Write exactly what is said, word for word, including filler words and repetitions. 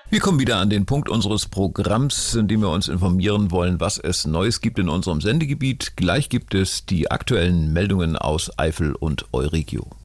Wir kommen wieder an den Punkt unseres Programms, in dem wir uns informieren wollen, was es Neues gibt in unserem Sendegebiet. Gleich gibt es die aktuellen Meldungen aus Eifel und Euregio.